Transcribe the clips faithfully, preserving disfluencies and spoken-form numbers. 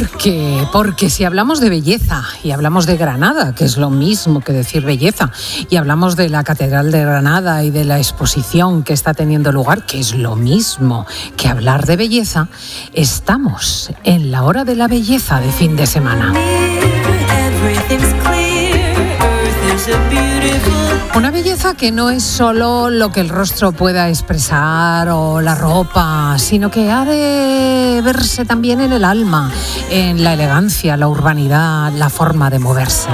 Porque, porque si hablamos de belleza y hablamos de Granada, que es lo mismo que decir belleza, y hablamos de la Catedral de Granada y de la exposición que está teniendo lugar, que es lo mismo que hablar de belleza, estamos en la hora de la belleza de fin de semana. Una belleza que no es solo lo que el rostro pueda expresar o la ropa, sino que ha de verse también en el alma, en la elegancia, la urbanidad, la forma de moverse.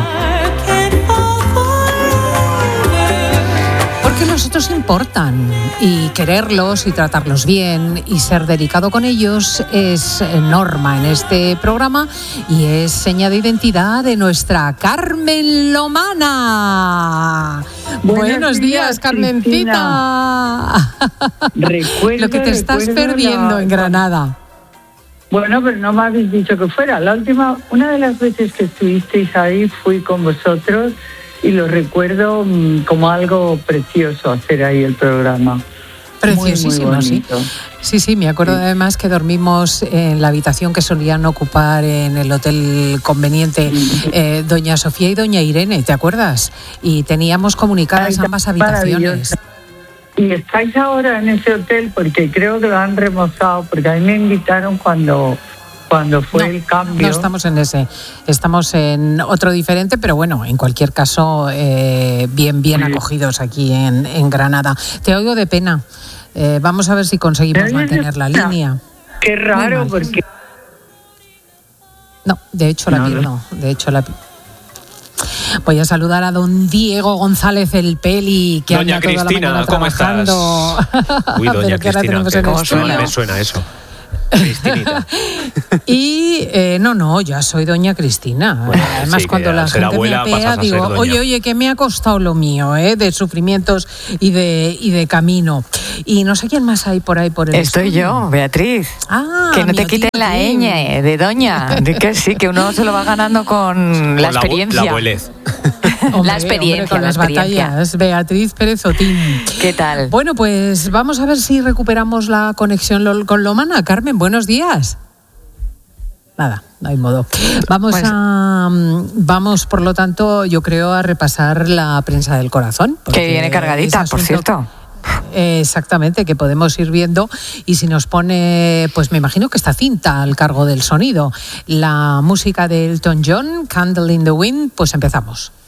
Porque los otros importan y quererlos y tratarlos bien y ser delicado con ellos es norma en este programa y es seña de identidad de nuestra Carmen Lomana. Buenos, Buenos días, días, Carmencita. Recuerdo, lo que te estás perdiendo la... en Granada. Bueno, pero no me habéis dicho que fuera. La última, una de las veces que estuvisteis ahí fui con vosotros y lo recuerdo como algo precioso hacer ahí el programa. Preciosísimo, muy, muy sí. Sí, sí, me acuerdo sí. además que dormimos en la habitación que solían ocupar en el Hotel Conveniente sí. eh, doña Sofía y doña Irene, ¿te acuerdas? Y teníamos comunicadas Ay, ambas habitaciones. ¿Y estáis ahora en ese hotel? Porque creo que lo han remozado, porque a mí me invitaron cuando... cuando fue no, el cambio. No estamos en ese, estamos en otro diferente, pero bueno, en cualquier caso, eh, bien, bien sí. acogidos aquí en, en Granada. Te oigo de pena. Eh, vamos a ver si conseguimos mantener la línea. Qué raro, porque... No, de hecho la no, no, de hecho la... Voy a saludar a don Diego González el Peli, que doña anda toda Cristina, la mañana ¿cómo trabajando. Estás? Uy, doña Cristina, que ¿cómo suena? Me suena eso. Cristinita. Y eh, no, no, ya soy doña Cristina. Bueno, Además, sí, cuando la gente me apea, digo, oye, oye, que me ha costado lo mío, ¿eh? De sufrimientos y de, y de camino. Y no sé quién más hay por ahí por el Estoy estudio. Yo, Beatriz. Ah, que no te quiten la ñ de doña. De que sí, que uno se lo va ganando con, con la experiencia. La abuelez. Hombre, la experiencia, hombre, con la las experiencia. batallas. Beatriz Pérez Otín. ¿Qué tal? Bueno, pues vamos a ver si recuperamos la conexión con Lomana. Carmen, buenos días. Nada, no hay modo. Vamos pues, a, vamos, por lo tanto, yo creo, a repasar la prensa del corazón. Que viene cargadita, por cierto. Exactamente, que podemos ir viendo y si nos pone, pues me imagino que esta cinta al cargo del sonido, la música de Elton John, Candle in the Wind, pues empezamos.